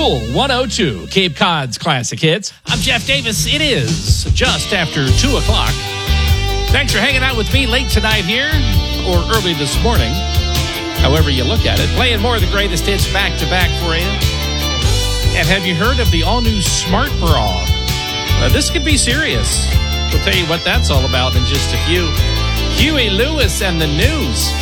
Cool 102, Cape Cod's classic hits. I'm Jeff Davis. It is just after 2 o'clock. Thanks for hanging out with me late tonight here, or early this morning, however you look at it. Playing more of the greatest hits back-to-back for you. And have you heard of the all-new Smart Bra? This could be serious. We'll tell you what that's all about in just a few. Huey Lewis and the News.